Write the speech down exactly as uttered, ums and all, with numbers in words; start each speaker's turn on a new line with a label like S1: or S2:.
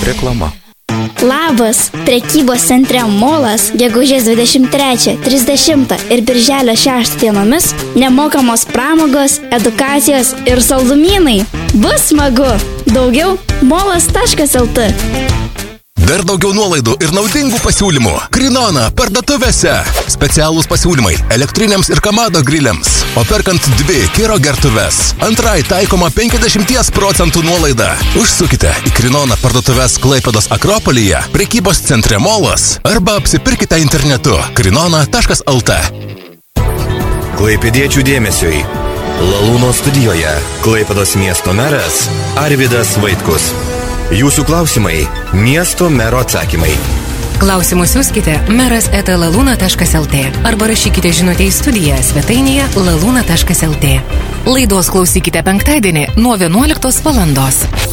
S1: Reklama.
S2: Labas, prekybos centre Molas gegužės dvidešimt trečią, trisdešimtą ir birželio šeštą dienomis nemokamos pramogos, edukacijos ir saldumynai. Bus smagu! Daugiau molas taškas el tė.
S3: Dar daugiau nuolaidų ir naudingų pasiūlymų. Krinona parduotuvėse. Specialūs pasiūlymai elektriniams ir Kamado griliams. O perkant dvi Kiro gertuves, antrai taikoma penkiasdešimt procentų nuolaida. Užsukite į Krinona parduotuvės Klaipėdos Akropolyje, prekybos centre Molas arba apsipirkite internetu krinona taškas el tė.
S4: Klaipėdiečių dėmesiui. Lalūno studijoje Klaipėdos miesto meras Arvydas Vaitkus. Jūsų klausimai – miesto mero atsakymai.
S5: Klausimus siųskite meras eta lalūna taškas el tė arba rašykite žinutę į studiją svetainėje lalūna taškas el tė. Laidos klausykite penktadienį nuo vienuoliktos valandos.